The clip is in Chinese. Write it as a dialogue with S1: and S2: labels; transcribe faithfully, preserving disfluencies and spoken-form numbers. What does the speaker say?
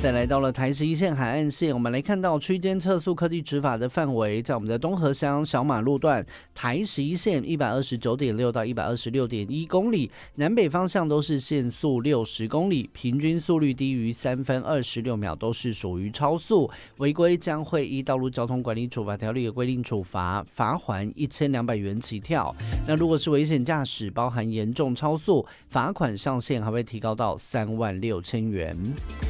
S1: 再来到了台十一线海岸线，我们来看到区间测速科技执法的范围，在我们的东河乡小马路段，台十一线一百二十九点六到一百二十六点一公里，南北方向都是限速六十公里，平均速率低于三分二十六秒，都是属于超速，违规将会依道路交通管理处罚条例的规定处罚，罚锾一千两百元起跳。那如果是危险驾驶，包含严重超速，罚款上限还会提高到三万六千元。